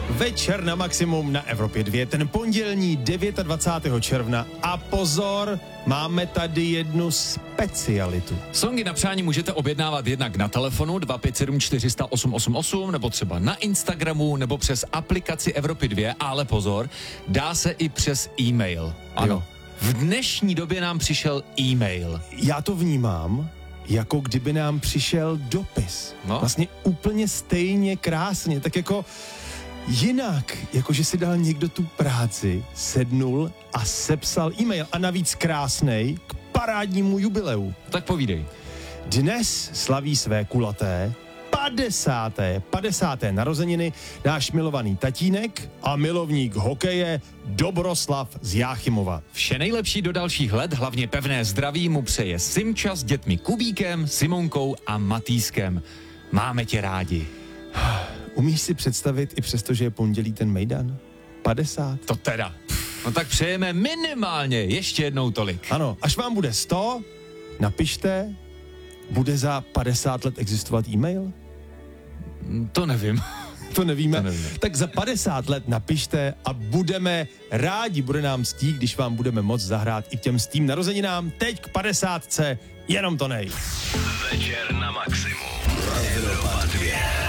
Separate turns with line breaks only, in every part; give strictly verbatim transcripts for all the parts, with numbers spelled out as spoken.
Večer na maximum na Evropě dva, ten pondělní dvacátého devátého června. A pozor, máme tady jednu specialitu.
Songy na přání můžete objednávat jednak na telefonu dva pět sedm čtyři nula nula osm osm osm, nebo třeba na Instagramu, nebo přes aplikaci Evropy dva, ale pozor, dá se i přes e-mail. Ano.
Jo.
V dnešní době nám přišel e-mail.
Já to vnímám, jako kdyby nám přišel dopis.
No.
Vlastně úplně stejně krásně, tak jako jinak, jakože si dal někdo tu práci, sednul a sepsal e-mail a navíc krásnej k parádnímu jubileu.
Tak povídej.
Dnes slaví své kulaté padesáté padesáté narozeniny náš milovaný tatínek a milovník hokeje Dobroslav z Jáchymova.
Vše nejlepší do dalších let, hlavně pevné zdraví mu přeje Simča s dětmi Kubíkem, Simonkou a Matýskem. Máme tě rádi.
Umíš si představit i přesto, že je pondělí ten mejdan? padesát?
To teda. No tak přejeme minimálně ještě jednou tolik.
Ano, až vám bude sto, napište, bude za padesát let existovat e-mail?
To nevím.
To nevíme.
To nevíme.
Tak za padesát let napište a budeme rádi, bude nám ctí, když vám budeme moct zahrát i těm s tím narozeninám. Teď k padesátce, jenom to nej.
Večer na maximum. Evropa dva.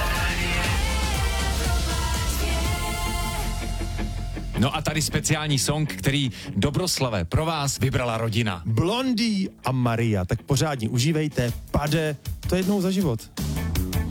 No a tady speciální song, který Dobroslave pro vás vybrala rodina.
Blondie a Maria, tak pořádně užívejte, pade, to jednou za život.